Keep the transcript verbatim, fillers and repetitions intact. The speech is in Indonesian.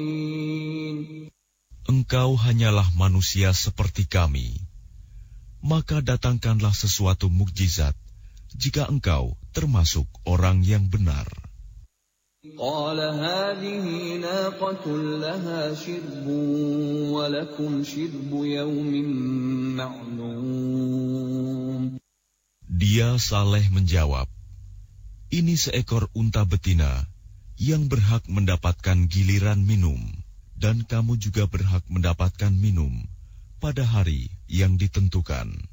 Engkau hanyalah manusia seperti kami. Maka datangkanlah sesuatu mukjizat jika engkau termasuk orang yang benar. قال هذه ناقة لها شرب ولكم شرب يوم معلوم. Dia Saleh menjawab, ini seekor unta betina yang berhak mendapatkan giliran minum, dan kamu juga berhak mendapatkan minum pada hari yang ditentukan.